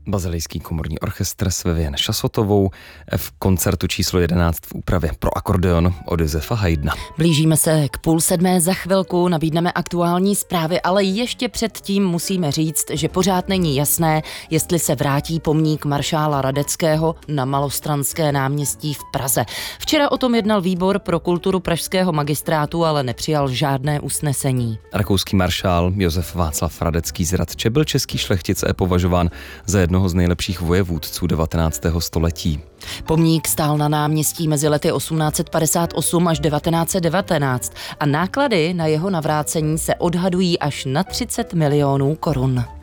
Bazilejský komorní orchestr s Vivian Chassotovou v koncertu číslo 11 v úpravě pro akordeon od Josefa Haydna. Blížíme se k 6:30, za chvilku nabídneme aktuální zprávy, ale ještě předtím musíme říct, že pořád není jasné, jestli se vrátí pomník maršála Radeckého na Malostranské náměstí v Praze. Včera o tom jednal výbor pro kulturu pražského magistrátu, ale nepřijal žádné usnesení. Rakouský maršál Josef Václav Radecký z Radče byl český šlechtic a je považován za jednoho z nejlepších vojevůdců 19. století. Pomník stál na náměstí mezi lety 1858 až 1919 a náklady na jeho navrácení se odhadují až na 30 milionů korun.